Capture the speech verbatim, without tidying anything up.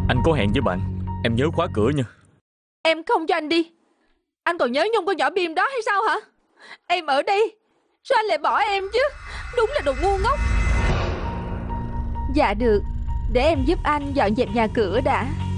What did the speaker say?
Anh có hẹn với bạn, em nhớ khóa cửa nha. Em không cho anh đi. Anh còn nhớ nhung con nhỏ Bim đó hay sao hả? Em ở đây, sao anh lại bỏ em chứ? Đúng là đồ ngu ngốc. Dạ được, để em giúp anh dọn dẹp nhà cửa đã.